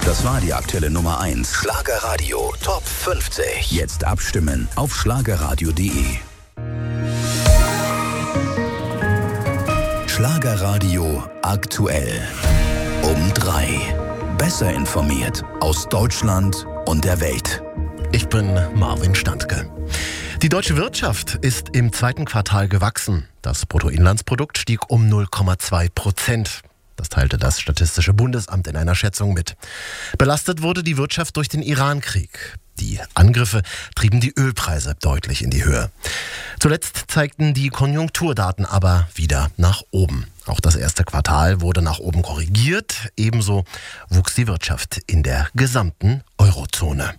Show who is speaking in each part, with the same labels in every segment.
Speaker 1: Das war die aktuelle Nummer 1. Schlagerradio Top 50. Jetzt abstimmen auf schlagerradio.de. Schlagerradio aktuell. Um 3. Besser informiert aus Deutschland und der Welt.
Speaker 2: Ich bin Marvin Standke. Die deutsche Wirtschaft ist im zweiten Quartal gewachsen. Das Bruttoinlandsprodukt stieg um 0,2%. Das teilte das Statistische Bundesamt in einer Schätzung mit. Belastet wurde die Wirtschaft durch den Iran-Krieg. Die Angriffe trieben die Ölpreise deutlich in die Höhe. Zuletzt zeigten die Konjunkturdaten aber wieder nach oben. Auch das erste Quartal wurde nach oben korrigiert. Ebenso wuchs die Wirtschaft in der gesamten Eurozone.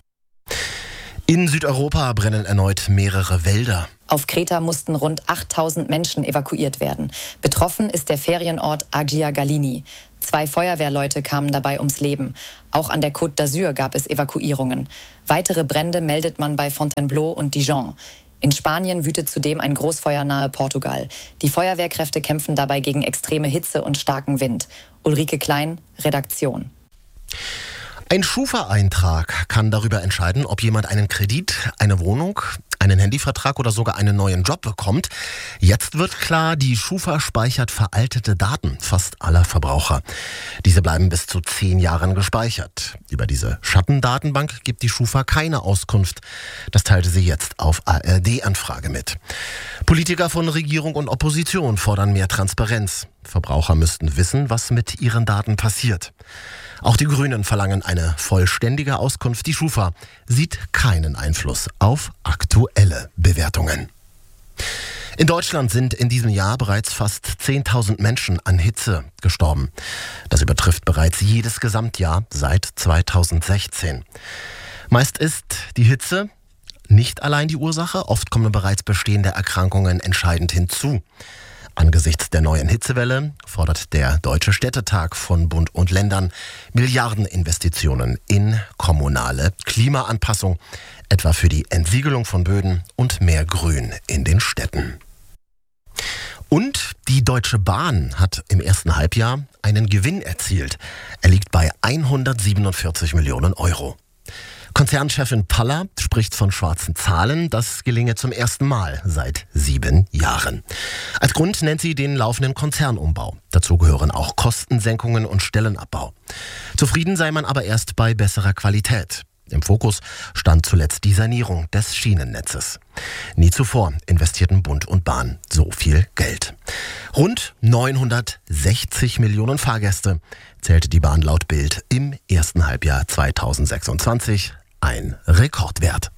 Speaker 2: In Südeuropa brennen erneut mehrere Wälder.
Speaker 3: Auf Kreta mussten rund 8000 Menschen evakuiert werden. Betroffen ist der Ferienort Agia Galini. 2 Feuerwehrleute kamen dabei ums Leben. Auch an der Côte d'Azur gab es Evakuierungen. Weitere Brände meldet man bei Fontainebleau und Dijon. In Spanien wütet zudem ein Großfeuer nahe Portugal. Die Feuerwehrkräfte kämpfen dabei gegen extreme Hitze und starken Wind. Ulrike Klein, Redaktion.
Speaker 2: Ein Schufa-Eintrag kann darüber entscheiden, ob jemand einen Kredit, eine Wohnung, einen Handyvertrag oder sogar einen neuen Job bekommt. Jetzt wird klar, die Schufa speichert veraltete Daten fast aller Verbraucher. Diese bleiben bis zu 10 Jahren gespeichert. Über diese Schattendatenbank gibt die Schufa keine Auskunft. Das teilte sie jetzt auf ARD-Anfrage mit. Politiker von Regierung und Opposition fordern mehr Transparenz. Verbraucher müssten wissen, was mit ihren Daten passiert. Auch die Grünen verlangen eine vollständige Auskunft. Die Schufa sieht keinen Einfluss auf aktuelle Bewertungen. In Deutschland sind in diesem Jahr bereits fast 10.000 Menschen an Hitze gestorben. Das übertrifft bereits jedes Gesamtjahr seit 2016. Meist ist die Hitze nicht allein die Ursache, oft kommen bereits bestehende Erkrankungen entscheidend hinzu. Angesichts der neuen Hitzewelle fordert der Deutsche Städtetag von Bund und Ländern Milliardeninvestitionen in kommunale Klimaanpassung, etwa für die Entsiegelung von Böden und mehr Grün in den Städten. Und die Deutsche Bahn hat im ersten Halbjahr einen Gewinn erzielt. Er liegt bei 147 Millionen Euro. Konzernchefin Paller spricht von schwarzen Zahlen. Das gelinge zum ersten Mal seit 7 Jahren. Als Grund nennt sie den laufenden Konzernumbau. Dazu gehören auch Kostensenkungen und Stellenabbau. Zufrieden sei man aber erst bei besserer Qualität. Im Fokus stand zuletzt die Sanierung des Schienennetzes. Nie zuvor investierten Bund und Bahn so viel Geld. Rund 960 Millionen Fahrgäste zählte die Bahn laut Bild im ersten Halbjahr 2026. Ein Rekordwert.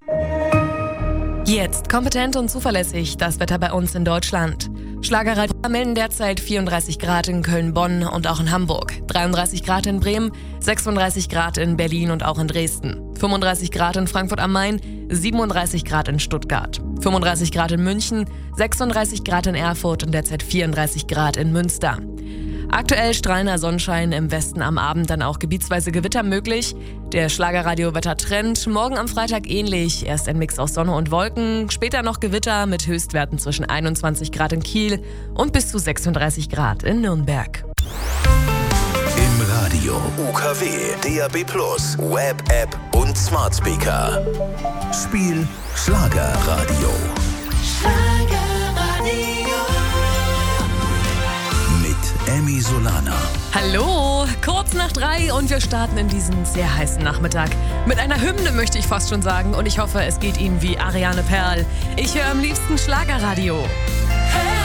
Speaker 4: Jetzt kompetent und zuverlässig das Wetter bei uns in Deutschland. Schlagerradio melden derzeit 34 Grad in Köln, Bonn und auch in Hamburg, 33 Grad in Bremen, 36 Grad in Berlin und auch in Dresden, 35 Grad in Frankfurt am Main, 37 Grad in Stuttgart, 35 Grad in München, 36 Grad in Erfurt und derzeit 34 Grad in Münster. Aktuell strahlender Sonnenschein, im Westen am Abend dann auch gebietsweise Gewitter möglich. Der Schlagerradio-Wettertrend morgen am Freitag ähnlich. Erst ein Mix aus Sonne und Wolken, später noch Gewitter mit Höchstwerten zwischen 21 Grad in Kiel und bis zu 36 Grad in Nürnberg.
Speaker 1: Im Radio, UKW, DAB+, Web-App und Smart Speaker. Spiel Schlagerradio. Emmy Solana.
Speaker 4: Hallo, kurz nach 3 und wir starten in diesen sehr heißen Nachmittag mit einer Hymne, möchte ich fast schon sagen. Und ich hoffe, es geht Ihnen wie Ariane Perl. Ich höre am liebsten Schlagerradio. Hey.